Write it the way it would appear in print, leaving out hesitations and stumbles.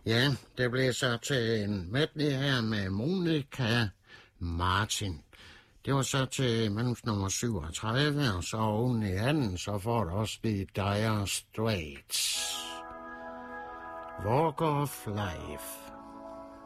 Ja, det blev så til en medley her med Monica Martin. Det var så til manus nummer 37, og så oven i anden, så får du også The Dire Straits. Walk of Life.